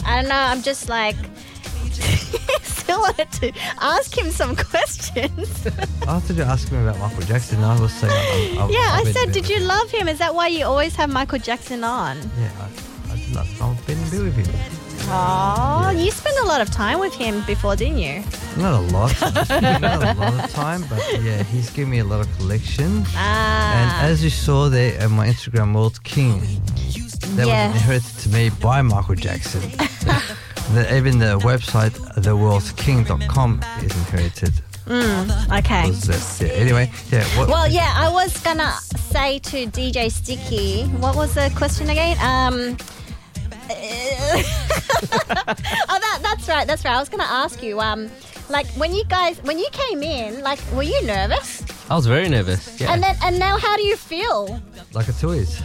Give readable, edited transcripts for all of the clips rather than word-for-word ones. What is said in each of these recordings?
I don't know. I'm just like still wanted to ask him some questions. After you asked me about Michael Jackson, I was saying... I said, did you love him? Is that why you always have Michael Jackson on? Yeah, I've been in bed with him. Oh, you spent a lot of time with him before, didn't you? Not a lot. Not a lot of time, but yeah, he's given me a lot of collection. And as you saw there on my Instagram, World King, that was inherited to me by Michael Jackson. Even the website, theworldking.com, is inherited. Okay. Anyway, I was gonna say to DJ Sticky, what was the question again? That's right. I was gonna ask you, like when you came in, like, were you nervous? I was very nervous. Yeah. And now, how do you feel? like a Tui's.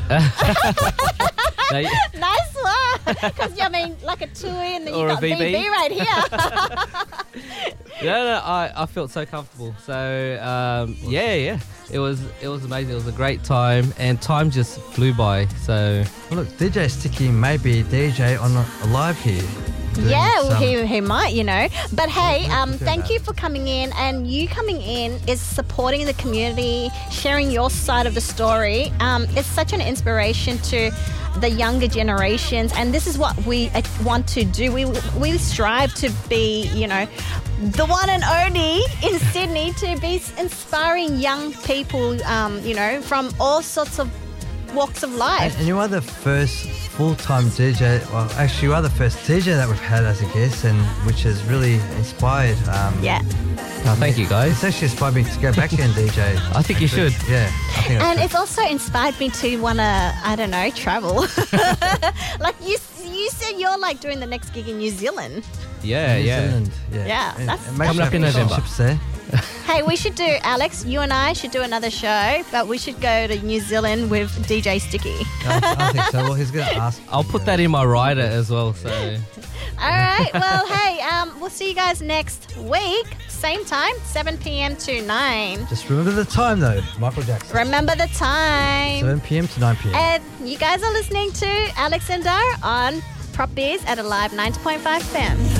Nice one. Because I mean, like a Tui, and then you got VB right here. No, I felt so comfortable. So yeah. It was amazing. It was a great time, and time just flew by. So look, DJ Sticky may be DJ on live here. Yeah, he might, you know. But hey, thank you for coming in, and you coming in is supporting the community, sharing your side of the story. It's such an inspiration to the younger generations, and this is what we want to do. We strive to be, you know, the one and only in Sydney to be inspiring young people, you know, from all sorts of walks of life. And you are the first full-time DJ, well, actually you are the first DJ that we've had as a guest, and which has really inspired. Thank you, guys. It's actually inspired me to go back and DJ. I think you should. Yeah. And it's also inspired me to want to, I don't know, travel. Like you said you're like doing the next gig in New Zealand. Yeah. Yeah, that's coming up in November. There. Hey, we should do, Alex, you and I should do another show, but we should go to New Zealand with DJ Sticky. I think so. Well, he's going to ask. I'll put that in my rider as well. So. All right. Well, hey, we'll see you guys next week. Same time, 7 p.m. to 9. Just remember the time, though. Michael Jackson. Remember the time. 7 p.m. to 9 p.m. And you guys are listening to Alex and Dar on Prop Biz at Alive 90.5 FM.